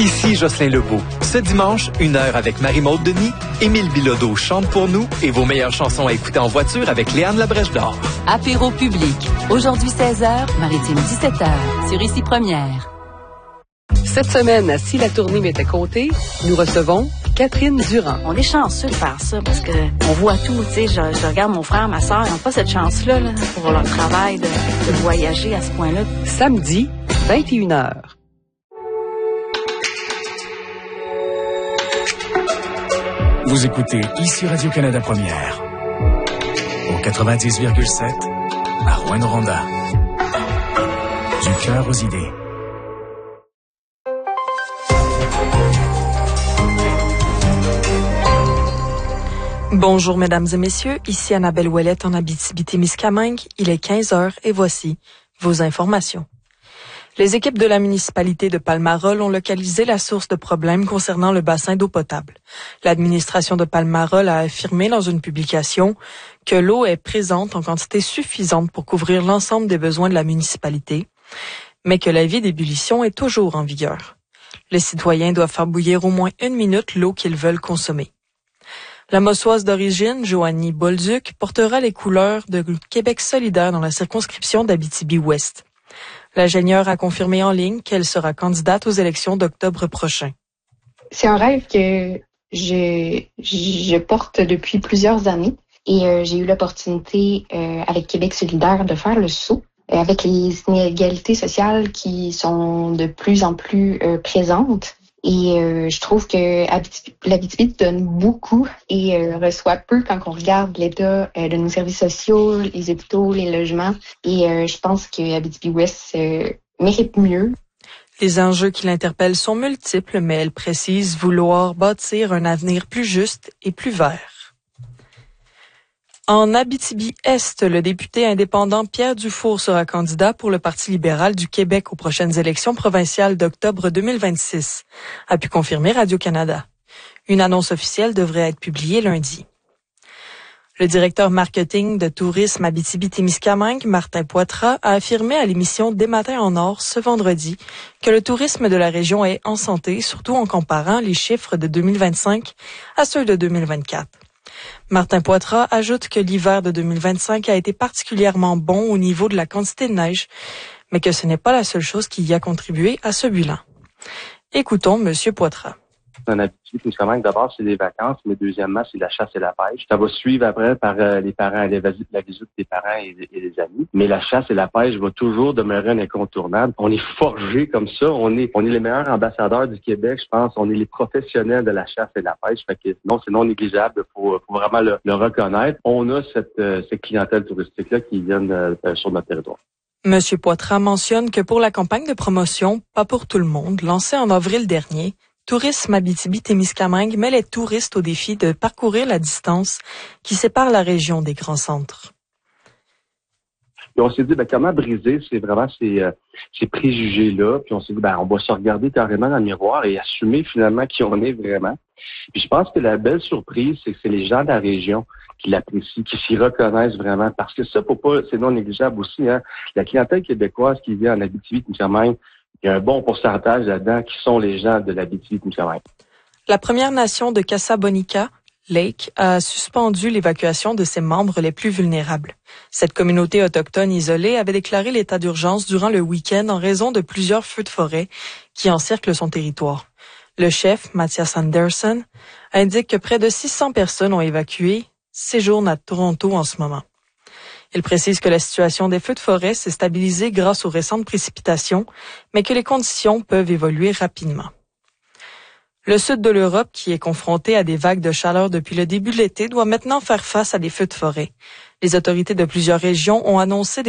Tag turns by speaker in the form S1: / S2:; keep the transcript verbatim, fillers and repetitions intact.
S1: Ici Jocelyn Lebeau. Ce dimanche, une heure avec Marie-Maude Denis, Émile Bilodeau chante pour nous et vos meilleures chansons à écouter en voiture avec Léane Labrèche d'Or.
S2: Apéro public. Aujourd'hui seize heures, Maritime dix-sept heures. Sur Ici Première.
S3: Cette semaine, si la tournée m'était comptée, nous recevons Catherine Durand.
S4: On est chanceux de faire ça parce que on voit tout. Tu sais, je, je regarde mon frère, ma sœur, ils n'ont pas cette chance-là là, pour leur travail de, de voyager à ce point-là.
S3: Samedi, vingt et une heures.
S5: Vous écoutez Ici Radio-Canada Première. Au quatre-vingt-dix virgule sept, à Rouyn-Noranda. Du cœur aux idées.
S6: Bonjour mesdames et messieurs, ici Annabelle Ouellette en Abitibi-Témiscamingue. Il est quinze heures et voici vos informations. Les équipes de la municipalité de Palmarol ont localisé la source de problèmes concernant le bassin d'eau potable. L'administration de Palmarol a affirmé dans une publication que l'eau est présente en quantité suffisante pour couvrir l'ensemble des besoins de la municipalité, mais que l'avis d'ébullition est toujours en vigueur. Les citoyens doivent faire bouillir au moins une minute l'eau qu'ils veulent consommer. La Mossoise d'origine, Joanie Bolduc, portera les couleurs de Québec solidaire dans la circonscription d'Abitibi-Ouest. L'ingénieure a confirmé en ligne qu'elle sera candidate aux élections d'octobre prochain.
S7: C'est un rêve que je, je porte depuis plusieurs années et euh, j'ai eu l'opportunité euh, avec Québec solidaire de faire le saut. Euh, avec les inégalités sociales qui sont de plus en plus euh, présentes. Et euh, je trouve que l'Abitibi donne beaucoup et euh, reçoit peu quand on regarde l'état euh, de nos services sociaux, les hôpitaux, les logements. Et euh, je pense que Abitibi-Ouest euh, mérite mieux.
S6: Les enjeux qui l'interpellent sont multiples, mais elle précise vouloir bâtir un avenir plus juste et plus vert. En Abitibi-Est, le député indépendant Pierre Dufour sera candidat pour le Parti libéral du Québec aux prochaines élections provinciales d'octobre deux mille vingt-six, a pu confirmer Radio-Canada. Une annonce officielle devrait être publiée lundi. Le directeur marketing de Tourisme Abitibi-Témiscamingue, Martin Poitras, a affirmé à l'émission Des Matins en Or ce vendredi que le tourisme de la région est en santé, surtout en comparant les chiffres de deux mille vingt-cinq à ceux de deux mille vingt-quatre. Martin Poitras ajoute que l'hiver de deux mille vingt-cinq a été particulièrement bon au niveau de la quantité de neige, mais que ce n'est pas la seule chose qui y a contribué à ce bilan. Écoutons Monsieur Poitras.
S8: En Abitibi-Témiscamingue, d'abord, c'est les vacances, mais deuxièmement, c'est la chasse et la pêche. Ça va suivre après par euh, les parents, les, la visite des parents et, et des amis. Mais la chasse et la pêche va toujours demeurer un incontournable. On est forgés comme ça. On est, on est les meilleurs ambassadeurs du Québec, je pense. On est les professionnels de la chasse et la pêche. Fait que non, c'est non négligeable. Faut, faut vraiment le, le reconnaître. On a cette, euh, cette clientèle touristique-là qui vient euh, sur notre territoire.
S6: Monsieur Poitras mentionne que pour la campagne de promotion Pas pour tout le monde, lancée en avril dernier, Tourisme Abitibi-Témiscamingue met les touristes au défi de parcourir la distance qui sépare la région des grands centres.
S8: Et on s'est dit, ben, comment briser c'est vraiment ces, euh, ces préjugés-là. Puis on s'est dit, ben, on va se regarder carrément dans le miroir et assumer finalement qui on est vraiment. Puis je pense que la belle surprise, c'est que c'est les gens de la région qui l'apprécient, qui s'y reconnaissent vraiment. Parce que ça, faut pas, c'est non négligeable aussi, hein. La clientèle québécoise qui vit en Abitibi-Témiscamingue, il y a un bon pourcentage là-dedans qui sont les gens de l'Abitibi-Témiscamingue.
S6: La Première Nation de Casa-Bonica, Lake, a suspendu l'évacuation de ses membres les plus vulnérables. Cette communauté autochtone isolée avait déclaré l'état d'urgence durant le week-end en raison de plusieurs feux de forêt qui encerclent son territoire. Le chef, Mathias Anderson, indique que près de six cents personnes ont évacué, séjournent à Toronto en ce moment. Il précise que la situation des feux de forêt s'est stabilisée grâce aux récentes précipitations, mais que les conditions peuvent évoluer rapidement. Le sud de l'Europe, qui est confronté à des vagues de chaleur depuis le début de l'été, doit maintenant faire face à des feux de forêt. Les autorités de plusieurs régions ont annoncé des